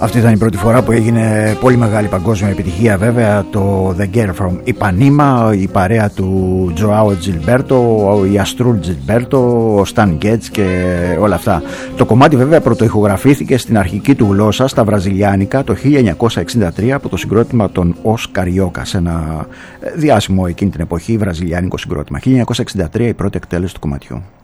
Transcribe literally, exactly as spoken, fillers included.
Αυτή ήταν η πρώτη φορά που έγινε πολύ μεγάλη παγκόσμια επιτυχία, βέβαια, το The Girl from Ipanema, η παρέα του Joao Gilberto, η Astrud Gilberto, ο Stan Getz και όλα αυτά. Το κομμάτι βέβαια πρωτοηχογραφήθηκε στην αρχική του γλώσσα στα βραζιλιάνικα το χίλια εννιακόσια εξήντα τρία από το συγκρότημα των Os Carioca, ένα διάσημο εκείνη την εποχή βραζιλιάνικο συγκρότημα. χίλια εννιακόσια εξήντα τρία η πρώτη εκτέλεση του κομματιού.